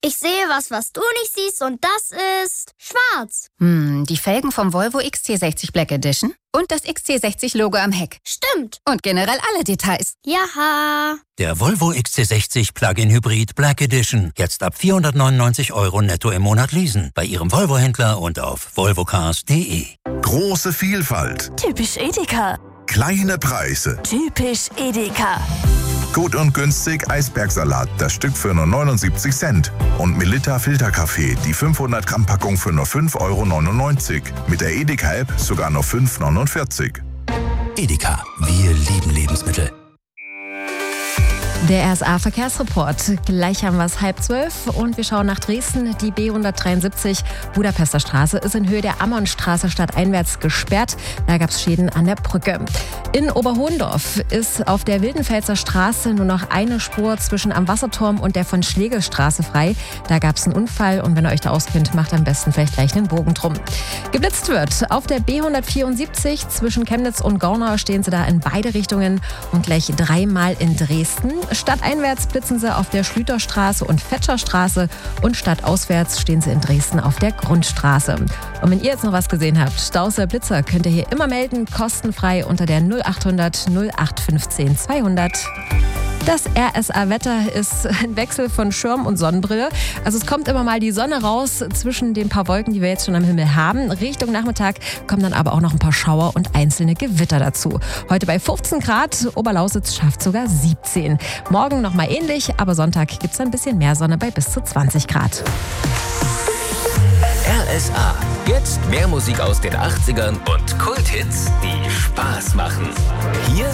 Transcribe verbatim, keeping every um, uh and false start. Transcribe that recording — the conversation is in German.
Ich sehe was, was du nicht siehst und das ist schwarz. Hm, die Felgen vom Volvo X C sechzig Black Edition und das X C sechzig Logo am Heck. Stimmt. Und generell alle Details. Jaha. Der Volvo X C sechzig Plug-in Hybrid Black Edition. Jetzt ab vierhundertneunundneunzig Euro netto im Monat leasen. Bei Ihrem Volvo-Händler und auf volvocars punkt de. Große Vielfalt. Typisch Edeka. Kleine Preise. Typisch Edeka. Gut und günstig Eisbergsalat, das Stück für nur neunundsiebzig Cent. Und Melitta Filterkaffee, die fünfhundert Gramm Packung für nur fünf Euro neunundneunzig. Mit der Edeka-App sogar nur fünf Euro neunundvierzig. Edeka, wir lieben Lebensmittel. Der R S A-Verkehrsreport. Gleich haben wir es halb zwölf und wir schauen nach Dresden. Die B hundertdreiundsiebzig Budapester Straße ist in Höhe der Ammonstraße stadteinwärts gesperrt. Da gab es Schäden an der Brücke. In Oberhohendorf ist auf der Wildenfelser Straße nur noch eine Spur zwischen am Wasserturm und der von Schlegelstraße frei. Da gab es einen Unfall und wenn ihr euch da auskennt, macht am besten vielleicht gleich einen Bogen drum. Geblitzt wird auf der B hundertvierundsiebzig zwischen Chemnitz und Gornau stehen sie da in beide Richtungen und gleich dreimal in Dresden. Stadteinwärts blitzen sie auf der Schlüterstraße und Fetscherstraße und stadtauswärts stehen sie in Dresden auf der Grundstraße. Und wenn ihr jetzt noch was gesehen habt, Staus oder Blitzer, könnt ihr hier immer melden, kostenfrei unter der null achthundert null acht fünfzehn zweihundert. Das R S A-Wetter ist ein Wechsel von Schirm und Sonnenbrille. Also es kommt immer mal die Sonne raus zwischen den paar Wolken, die wir jetzt schon am Himmel haben. Richtung Nachmittag kommen dann aber auch noch ein paar Schauer und einzelne Gewitter dazu. Heute bei fünfzehn Grad, Oberlausitz schafft sogar siebzehn. Morgen nochmal ähnlich, aber Sonntag gibt es ein bisschen mehr Sonne bei bis zu zwanzig Grad. R S A. Jetzt mehr Musik aus den achtzigern und Kulthits, die Spaß machen. Hier